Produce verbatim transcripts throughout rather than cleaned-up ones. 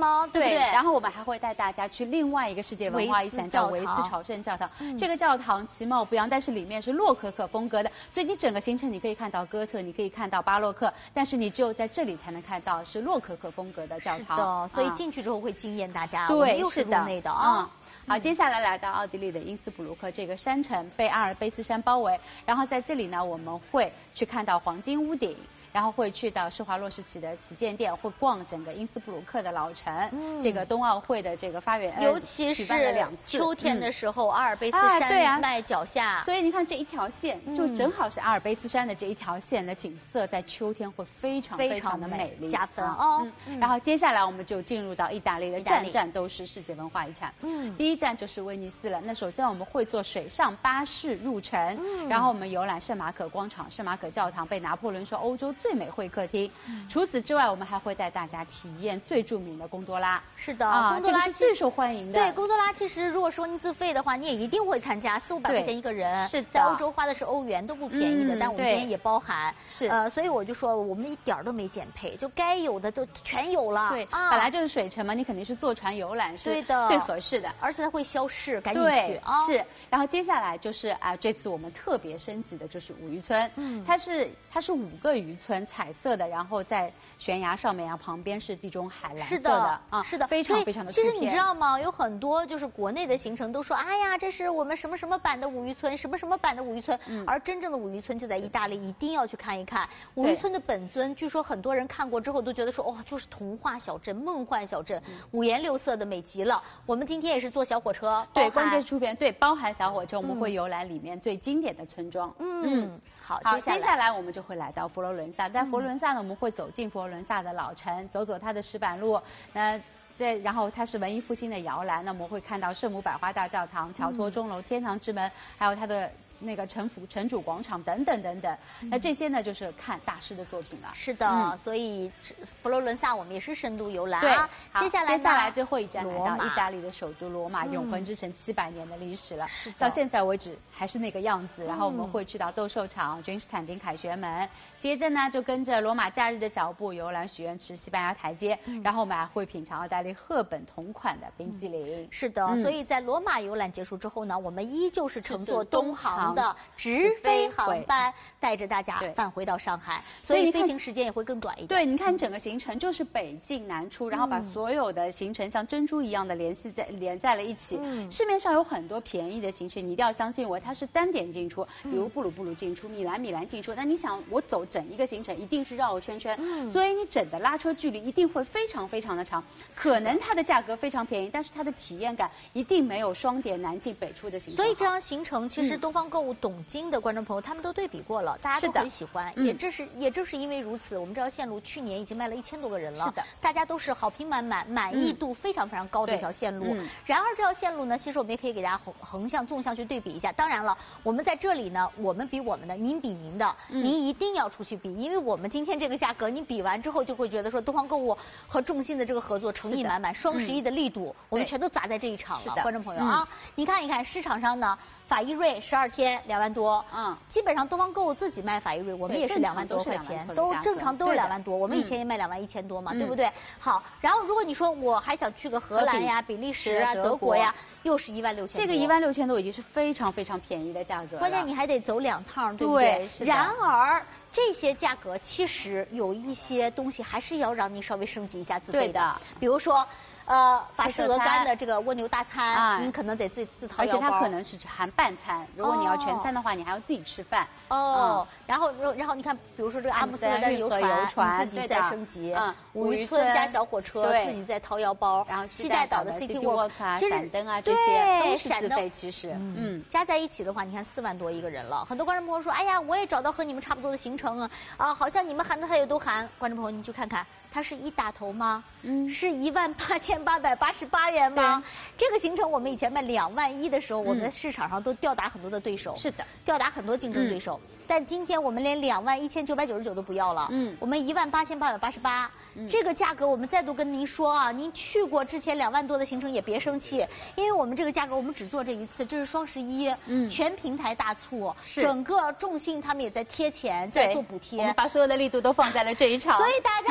吗？对不对？ 然后我们还会带大家去另外一个世界文化遗产，叫维斯朝圣教堂。嗯、这个教堂其貌不扬，但是里面是洛可可风格的，所以你整个行程你可以看到哥特，你可以看到巴洛克，但是你只有在这里才能看到是洛可可风格的教堂。 是的，所以进去之后会惊艳大家。 对， 又是入内的啊。嗯好，接下来来到奥地利的因斯布鲁克这个山城，被阿尔卑斯山包围。然后在这里呢，我们会去看到黄金屋顶，然后会去到施华洛世奇的旗舰店，会逛整个因斯布鲁克的老城。嗯、这个冬奥会的这个发源， 尤其是秋天的时候，嗯、阿尔卑斯山脉脚下、 啊，所以你看这一条线，嗯、就正好是阿尔卑斯山的这一条线的景色，在秋天会非常非常的美丽， 加分哦。 嗯嗯、然后接下来我们就进入到意大利的站站都是世界文化遗产。嗯，第一站就是威尼斯了。那首先我们会坐水上巴士入城，嗯、然后我们游览圣马可广场、圣马可教堂，被拿破仑说欧洲最美会客厅。嗯、除此之外，我们还会带大家体验最著名的贡多拉。 是的， 啊， 贡多拉这个是最受欢迎的。 对，贡多拉其实如果说你自费的话，你也一定会参加，四五百块钱一个人。 是的， 在欧洲花的是欧元，都不便宜的。嗯、但我们今天也包含。 是， 呃，所以我就说我们一点都没减配，就该有的都全有了。 对，啊、本来就是水城嘛，你肯定是坐船游览是最合适的， 而且它会消逝，赶紧去啊。是，然后接下来就是啊，这次我们特别升级的就是五渔村，嗯，它是它是五个渔村，彩色的，然后在悬崖上面啊，旁边是地中海蓝色的啊， 是的， 非常非常的出片。 其实你知道吗？有很多就是国内的行程都说，哎呀，这是我们什么什么版的五渔村，什么什么版的五渔村，嗯、而真正的五渔村就在意大利，一定要去看一看。五渔村的本尊，据说很多人看过之后都觉得说，哇、哦，就是童话小镇、梦幻小镇，嗯、五颜六色的，美极了。我们今天也是坐小火车， 对，关键出片，对，包含小火车，我们会游览里面最经典的村庄。 嗯，嗯好， 好，接下来我们就会来到佛罗伦萨，在佛罗伦萨呢，我们会走进佛罗伦萨的老城，走走它的石板路，那。在，然后它是文艺复兴的摇篮，那我们会看到圣母百花大教堂、乔托钟楼、天堂之门，还有它的那个城府城主广场等等等等。嗯、那这些呢，就是看大师的作品了。 是的，嗯、所以佛罗伦萨我们也是深度游览啊。 对， 接下来接下来最后一站来到意大利的首都罗马，嗯、永恒之城七百年的历史了， 是到现在为止还是那个样子。然后我们会去到斗兽场、君士坦丁凯旋门，接着呢就跟着罗马假日的脚步游览许愿池、西班牙台阶，嗯、然后我们还会品尝奥黛丽·赫本同款的冰激凌。 嗯、是的，嗯、所以在罗马游览结束之后呢，我们依旧是乘坐东航的直飞航班，带着大家返回到上海，所以飞行时间也会更短一点。 对，你看整个行程就是北进南出，然后把所有的行程像珍珠一样的联系在连在了一起。嗯、市面上有很多便宜的行程，你一定要相信我，它是单点进出，比如布鲁布鲁进出，米兰米兰进出。那你想，我走整一个行程一定是绕圈圈，嗯、所以你整的拉车距离一定会非常非常的长。可能它的价格非常便宜，但是它的体验感一定没有双点南进北出的行程好。 所以这样行程其实东方购物懂经的观众朋友他们都对比过了，大家都很喜欢。也正是也正是因为如此，我们这条线路去年已经卖了一千多个人了。 是的， 大家都是好评满满，满意度非常非常高的一条线路。嗯、然而这条线路呢，其实我们也可以给大家横横向、纵向去对比一下。当然了，我们在这里呢，我们比我们的，您比您的，嗯、您一定要出去比，因为我们今天这个价格，你比完之后就会觉得说，东方购物和众信的这个合作诚意满满，双十一的力度，嗯、我们全都砸在这一场了，观众朋友啊，嗯、你看一看市场上呢。法意瑞十二天两万多，嗯，基本上东方购物自己卖法意瑞，我们也是两万多块钱，都正常都是两万多，我们以前也卖两万一千多嘛，对不对？好，然后如果你说我还想去个荷兰呀、比利时啊、德国呀，又是一万六千， 这个一万六千多已经是非常非常便宜的价格了。 关键你还得走两趟，对不对？然而这些价格其实有一些东西还是要让你稍微升级一下自费的，比如说。呃，法式鹅肝的这个蜗牛大餐，啊、您可能得自己自掏腰包， 而且它可能是含半餐，如果你要全餐的话，哦、你还要自己吃饭。 哦，嗯、然后然后你看，比如说这个阿姆斯特丹游船，你自己再升级，嗯，五渔村加小火车，自己再掏腰包， 然后西带岛的 City Walk 啊、闪灯啊这些都是自费，其实， 嗯，加在一起的话，你看四万多一个人了。很多观众朋友说，哎呀，我也找到和你们差不多的行程啊，啊，好像你们含的他也都含。观众朋友，你去看看。它是一打头吗？嗯，是一万八千八百八十八元吗？这个行程我们以前卖两万一的时候，我们在市场上都吊打很多的对手。 是的， 吊打很多竞争对手。嗯、但今天我们连两万一千九百九十九都不要了。嗯，我们一万八千八百八十八。这个价格我们再度跟您说啊，您去过之前两万多的行程也别生气，因为我们这个价格我们只做这一次，这是双十一，嗯，全平台大促，整个众信他们也在贴钱，在做补贴， 我们把所有的力度都放在了这一场， 所以大家也理解。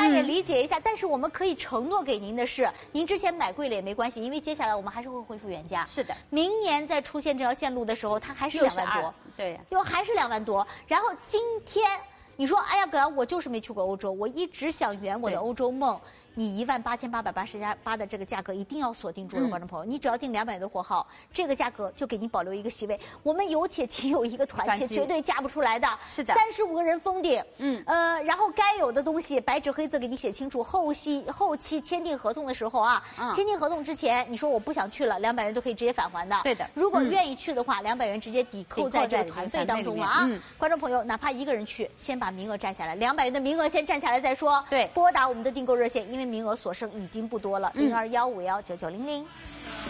解一下，但是我们可以承诺给您的是，您之前买贵了也没关系，因为接下来我们还是会恢复原价。 是的， 明年再出现这条线路的时候，它还是两万多， 对， 又还是两万多。然后今天你说，哎呀，葛阳，我就是没去过欧洲，我一直想圆我的欧洲梦。你一万八千八百八十加八的这个价格一定要锁定住了，观众朋友，你只要订两百的货号，这个价格就给您保留一个席位。我们有且仅有一个团期，绝对嫁不出来的。 是的， 三十五个人封顶， 嗯， 呃，然后该有的东西白纸黑字给你写清楚。后期后期签订合同的时候啊，嗯、签订合同之前，你说我不想去了，两百元都可以直接返还的。 对的， 如果愿意去的话，两百元直接抵扣在这个团费当中了啊。嗯、观众朋友，哪怕一个人去，先把名额占下来，两百元的名额先占下来再说。 对， 拨打我们的订购热线，因为名额所剩已经不多了，零二幺五幺九九零零。